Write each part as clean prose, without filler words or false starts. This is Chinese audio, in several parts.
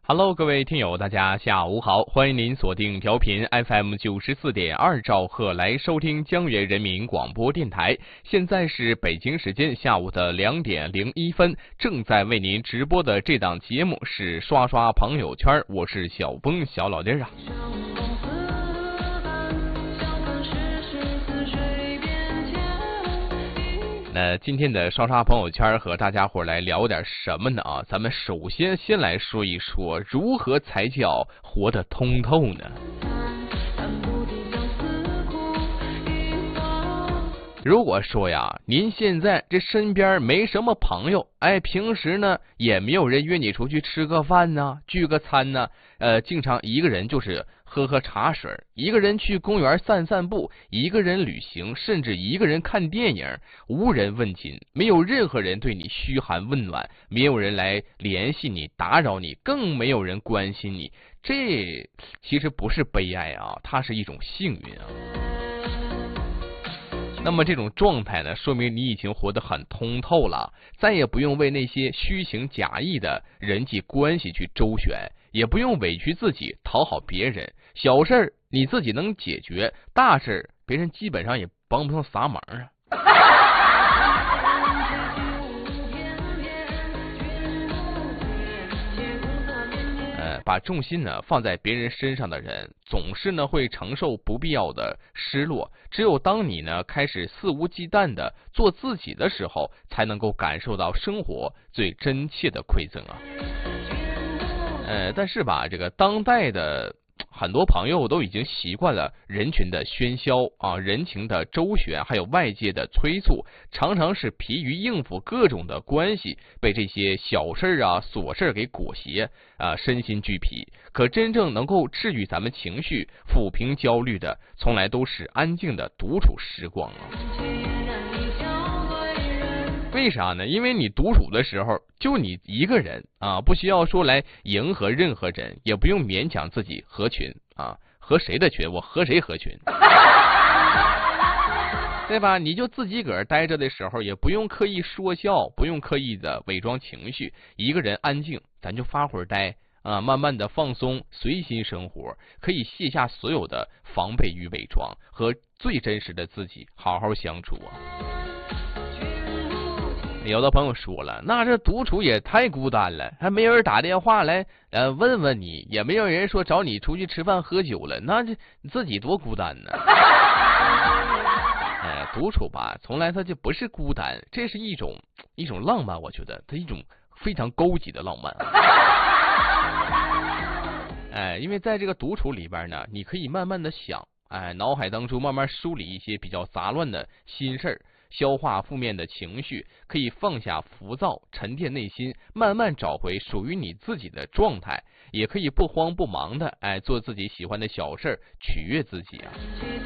Hello， 各位听友，大家下午好，欢迎您锁定调频 FM 94.2兆赫来收听江源人民广播电台。现在是北京时间下午的2点01分，正在为您直播的这档节目是刷刷朋友圈，我是小峰小老弟啊。那今天的刷刷朋友圈和大家伙来聊点什么呢啊？咱们首先来说一说如何才叫活得通透呢？如果说呀，您现在这身边没什么朋友，平时呢也没有人约你出去吃个饭呢，聚个餐呢，经常一个人就是喝喝茶水，一个人去公园散散步，一个人旅行，甚至一个人看电影，无人问津，没有任何人对你嘘寒问暖，没有人来联系你打扰你，更没有人关心你，这其实不是悲哀啊，它是一种幸运啊。那么这种状态呢，说明你已经活得很通透了，再也不用为那些虚情假意的人际关系去周旋，也不用委屈自己讨好别人，小事你自己能解决，大事别人基本上也帮不上啥忙啊。把重心呢放在别人身上的人，总是呢会承受不必要的失落。只有当你呢开始肆无忌惮的做自己的时候，才能够感受到生活最真切的馈赠啊。但是吧，这个当代的很多朋友都已经习惯了人群的喧嚣啊，人情的周旋，还有外界的催促，常常是疲于应付各种的关系，被这些小事啊、琐事给裹挟啊，身心俱疲。可真正能够治愈咱们情绪、抚平焦虑的，从来都是安静的独处时光啊。为啥呢？因为你独处的时候就你一个人啊，不需要说来迎合任何人，也不用勉强自己合群啊，合谁的群我和谁合群，对吧？你就自己个儿待着的时候，也不用刻意说笑，不用刻意的伪装情绪，一个人安静，咱就发会儿呆啊，慢慢的放松，随心生活，可以卸下所有的防备与伪装，和最真实的自己好好相处啊。有的朋友说了，那这独处也太孤单了，还没有人打电话来问问你，也没有人说找你出去吃饭喝酒了，那这自己多孤单呢。独处吧，从来它就不是孤单，这是一种浪漫，我觉得它一种非常高级的浪漫。因为在这个独处里边呢，你可以慢慢的想，脑海当中慢慢梳理一些比较杂乱的心事儿，消化负面的情绪，可以放下浮躁，沉淀内心，慢慢找回属于你自己的状态，也可以不慌不忙的做自己喜欢的小事，取悦自己啊。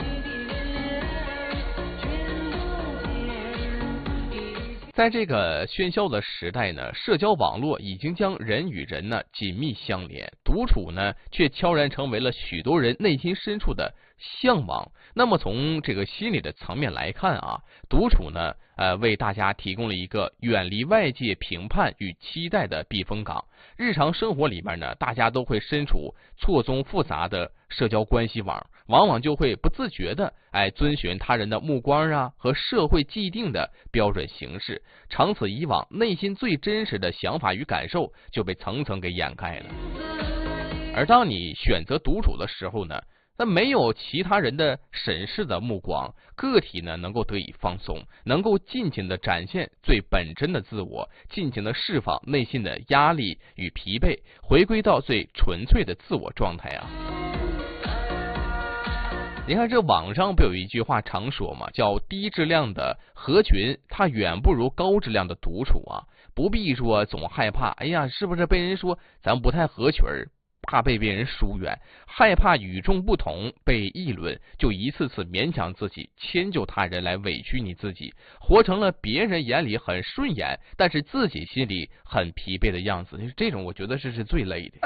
在这个喧嚣的时代呢，社交网络已经将人与人呢紧密相连，独处呢却悄然成为了许多人内心深处的向往。那么从这个心理的层面来看啊，独处呢为大家提供了一个远离外界评判与期待的避风港。日常生活里面呢，大家都会身处错综复杂的社交关系网，往往就会不自觉的遵循他人的目光啊和社会既定的标准形式，长此以往，内心最真实的想法与感受就被层层给掩盖了。而当你选择独处的时候呢，那没有其他人的审视的目光，个体呢能够得以放松，能够尽情的展现最本真的自我，尽情的释放内心的压力与疲惫，回归到最纯粹的自我状态啊。你看这网上不有一句话常说嘛，叫低质量的合群它远不如高质量的独处啊。不必说总害怕哎呀是不是被人说咱不太合群，怕被别人疏远，害怕与众不同被议论，就一次次勉强自己，迁就他人来委屈你自己，活成了别人眼里很顺眼，但是自己心里很疲惫的样子。这种我觉得是最累的。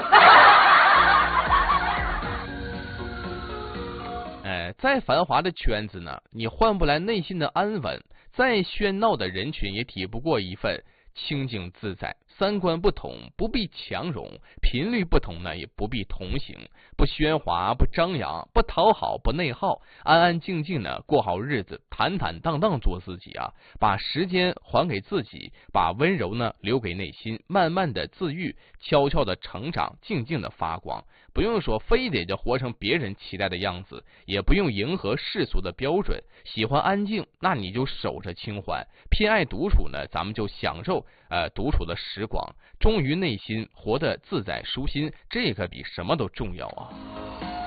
再繁华的圈子呢，你换不来内心的安稳；再喧闹的人群，也抵不过一份清静自在。 三观不同不必强融，频率不同呢也不必同行，不喧哗不张扬，不讨好不内耗，安安静静呢过好日子，坦坦荡荡做自己啊，把时间还给自己，把温柔呢留给内心，慢慢的自愈，悄悄的成长，静静的发光。不用说非得就活成别人期待的样子，也不用迎合世俗的标准，喜欢安静，那你就守着清欢；偏爱独处呢，咱们就享受独处的时光，忠于内心，活得自在舒心，这个比什么都重要啊。